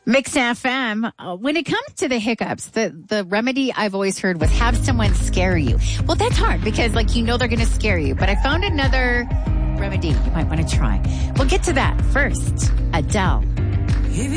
Mix FM. When it comes to the hiccups, the remedy I've always heard was have someone scare you. Well, that's hard because they're going to scare you. But I found another remedy you might want to try. We'll get to that first. Adele.